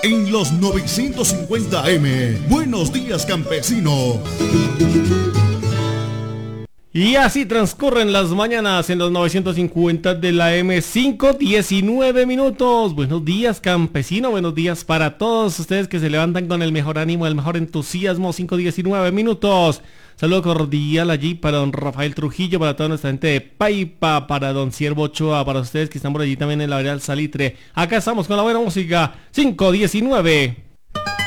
En los 950M. Buenos días, campesino. Y así transcurren las mañanas en los 950 de la M5, 19 minutos. Buenos días, campesino, buenos días para todos ustedes que se levantan con el mejor ánimo, el mejor entusiasmo, 5:19 minutos. Saludo cordial allí para don Rafael Trujillo, para toda nuestra gente de Paipa, para don Ciervo Ochoa, para ustedes que están por allí también en la vereda del Salitre. Acá estamos con la buena música, 5:19.